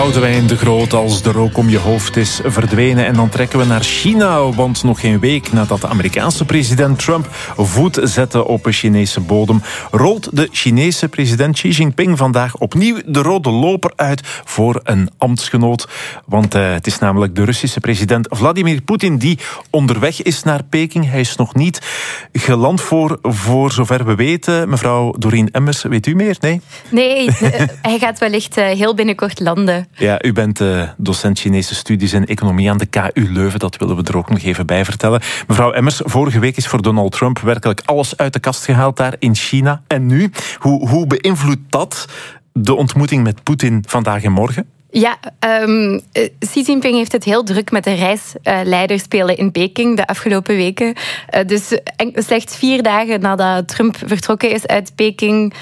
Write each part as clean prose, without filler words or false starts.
Boudewijn de Groot als de rook om je hoofd is verdwenen. En dan trekken we naar China, want nog geen week nadat de Amerikaanse president Trump voet zette op een Chinese bodem, rolt de Chinese president Xi Jinping vandaag opnieuw de rode loper uit voor een ambtsgenoot. Want het is namelijk de Russische president Vladimir Poetin die onderweg is naar Peking. Hij is nog niet geland voor zover we weten. Mevrouw Doreen Emmers, weet u meer? Nee, hij gaat wellicht heel binnenkort landen. Ja, u bent docent Chinese studies en economie aan de KU Leuven. Dat willen we er ook nog even bij vertellen. Mevrouw Emmers, vorige week is voor Donald Trump werkelijk alles uit de kast gehaald daar in China. En nu, hoe beïnvloedt dat de ontmoeting met Poetin vandaag en morgen? Ja, Xi Jinping heeft het heel druk met de reisleiderspelen in Peking de afgelopen weken. Dus slechts 4 dagen nadat Trump vertrokken is uit Peking,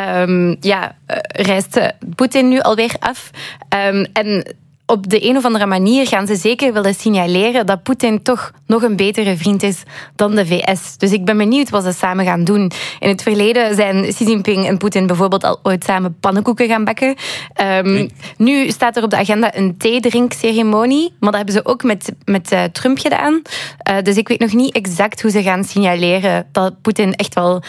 reist Poetin nu alweer af. En op de een of andere manier gaan ze zeker willen signaleren dat Poetin toch nog een betere vriend is dan de VS. Dus ik ben benieuwd wat ze samen gaan doen. In het verleden zijn Xi Jinping en Poetin bijvoorbeeld al ooit samen pannenkoeken gaan bakken. Nu staat er op de agenda een theedrinkceremonie, maar dat hebben ze ook met Trump gedaan. Dus ik weet nog niet exact hoe ze gaan signaleren dat Poetin echt wel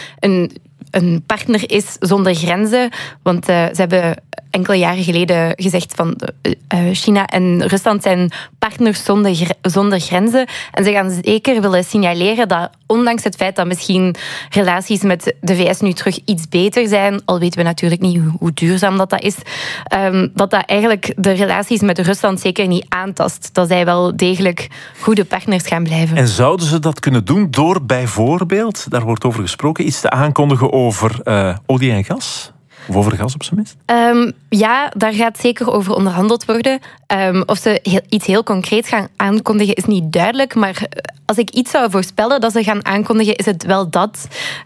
een partner is zonder grenzen. Want ze hebben enkele jaren geleden gezegd van China en Rusland zijn partners zonder grenzen. En ze gaan zeker willen signaleren dat ondanks het feit dat misschien relaties met de VS nu terug iets beter zijn, al weten we natuurlijk niet hoe duurzaam dat is, dat eigenlijk de relaties met Rusland zeker niet aantast. Dat zij wel degelijk goede partners gaan blijven. En zouden ze dat kunnen doen door bijvoorbeeld, daar wordt over gesproken, iets te aankondigen over olie en gas? Of over gas op zijn minst? Ja, daar gaat zeker over onderhandeld worden. Of ze iets heel concreets gaan aankondigen is niet duidelijk. Maar als ik iets zou voorspellen dat ze gaan aankondigen, is het wel dat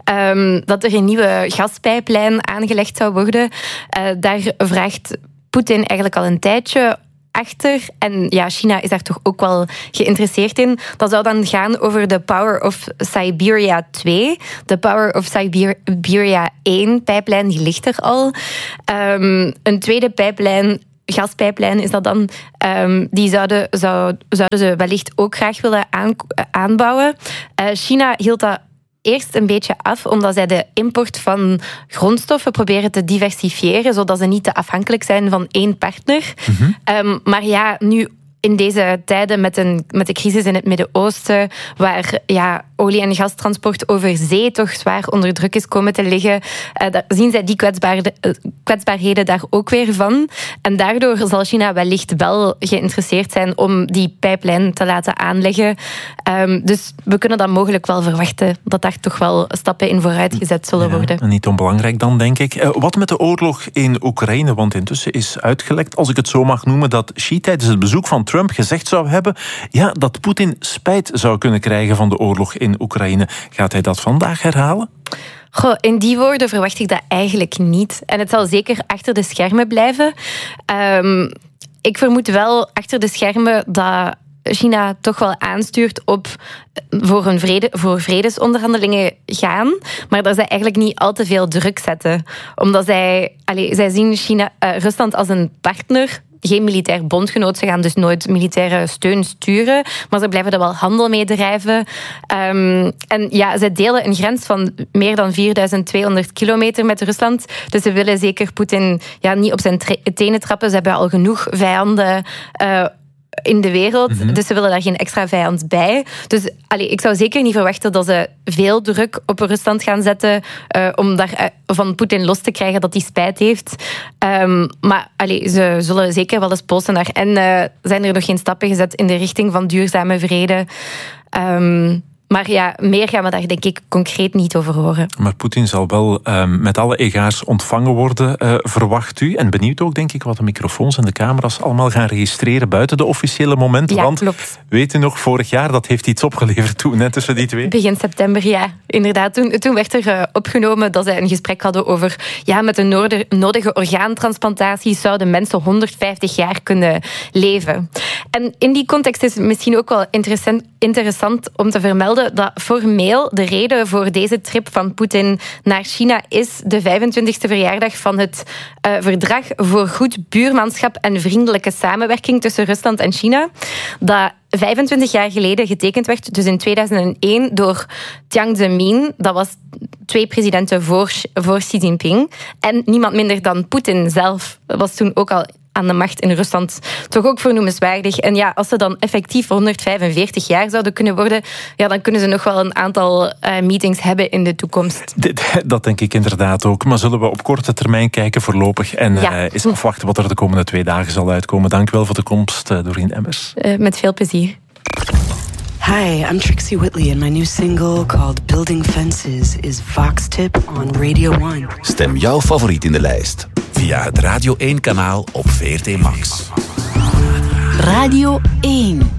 er een nieuwe gaspijplijn aangelegd zou worden. Daar vraagt Poetin eigenlijk al een tijdje achter. En ja, China is daar toch ook wel geïnteresseerd in. Dat zou dan gaan over de Power of Siberia 2. De Power of Siberia 1 pijplijn, die ligt er al. Een tweede pijplijn, gaspijplijn is dat dan, die zouden ze wellicht ook graag willen aanbouwen. China hield dat eerst een beetje af, omdat zij de import van grondstoffen proberen te diversifiëren, zodat ze niet te afhankelijk zijn van één partner. Mm-hmm. Maar ja, nu in deze tijden met de crisis in het Midden-Oosten, waar olie- en gastransport over zee toch zwaar onder druk is komen te liggen, zien zij die kwetsbaarheden daar ook weer van. En daardoor zal China wellicht wel geïnteresseerd zijn om die pijplijn te laten aanleggen. Dus we kunnen dan mogelijk wel verwachten dat daar toch wel stappen in vooruit gezet zullen worden. En niet onbelangrijk dan, denk ik. Wat met de oorlog in Oekraïne? Want intussen is uitgelekt, als ik het zo mag noemen, dat Xi tijdens het bezoek van Trump gezegd zou hebben dat Poetin spijt zou kunnen krijgen van de oorlog in Oekraïne. Gaat hij dat vandaag herhalen? In die woorden verwacht ik dat eigenlijk niet. En het zal zeker achter de schermen blijven. Ik vermoed wel achter de schermen dat China toch wel aanstuurt op voor vredesonderhandelingen gaan, maar dat zij eigenlijk niet al te veel druk zetten. Omdat zij zien Rusland als een partner, geen militair bondgenoot. Ze gaan dus nooit militaire steun sturen, maar ze blijven er wel handel mee drijven. En ja, ze delen een grens van meer dan 4200 kilometer met Rusland. Dus ze willen zeker Poetin niet op zijn tenen trappen. Ze hebben al genoeg vijanden in de wereld, mm-hmm. Dus ze willen daar geen extra vijand bij. Dus ik zou zeker niet verwachten dat ze veel druk op Rusland gaan zetten om daar van Poetin los te krijgen dat hij spijt heeft. Maar ze zullen zeker wel eens polsen naar. En zijn er nog geen stappen gezet in de richting van duurzame vrede. Maar ja, meer gaan we daar denk ik concreet niet over horen. Maar Poetin zal wel met alle egaars ontvangen worden, verwacht u. En benieuwd ook, denk ik, wat de microfoons en de camera's allemaal gaan registreren buiten de officiële momenten. Ja, want, klopt. Weet u nog, vorig jaar, dat heeft iets opgeleverd toen, net tussen die twee? Begin september, ja. Inderdaad, toen werd er opgenomen dat zij een gesprek hadden over met de nodige orgaantransplantaties zouden mensen 150 jaar kunnen leven. En in die context is het misschien ook wel interessant om te vermelden vermelden dat formeel de reden voor deze trip van Poetin naar China is de 25e verjaardag van het verdrag voor goed buurmanschap en vriendelijke samenwerking tussen Rusland en China. Dat 25 jaar geleden getekend werd, dus in 2001, door Jiang Zemin. Dat was 2 presidenten voor Xi Jinping. En niemand minder dan Poetin zelf was toen ook al aan de macht in Rusland. Toch ook vernoemenswaardig. En ja, als ze dan effectief 145 jaar zouden kunnen worden, ja, dan kunnen ze nog wel een aantal meetings hebben in de toekomst. Dat denk ik inderdaad ook. Maar zullen we op korte termijn kijken voorlopig en eens afwachten wat er de komende 2 dagen zal uitkomen. Dank wel voor de komst, Doreen Emmers. Met veel plezier. Hi, I'm Trixie Whitley and my new single called Building Fences is Vox Tip on Radio 1. Stem jouw favoriet in de lijst via het Radio 1 kanaal op VRT Max. Radio 1.